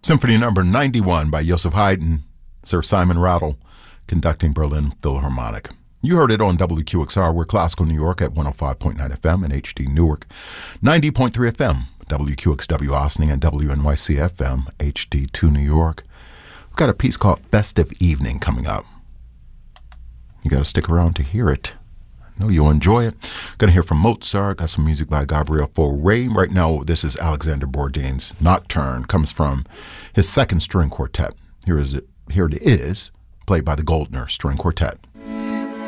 Symphony number 91 by Joseph Haydn, Sir Simon Rattle, conducting Berlin Philharmonic. You heard it on WQXR. We're Classical New York at 105.9 FM and HD Newark, 90.3 FM, WQXW Ossining, and WNYC FM, HD2 New York. We've got a piece called Festive Evening coming up. You got to stick around to hear it. I know you'll enjoy it. Going to hear from Mozart. Got some music by Gabriel Fauré. Right now, this is Alexander Bourdain's Nocturne. Comes from his second string quartet. Here it is, played by the Goldner String Quartet.